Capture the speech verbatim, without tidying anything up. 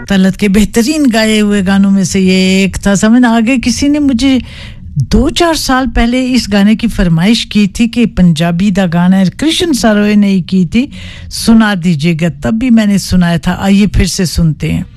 तलत के बेहतरीन गाए हुए गानों में से ये एक था। समझ आगे किसी ने मुझे दो चार साल पहले इस गाने की फरमाइश की थी कि पंजाबी दा गाना है, कृष्ण सरोय ने ही की थी, सुना दीजिएगा, तब भी मैंने सुनाया था। आइए फिर से सुनते हैं।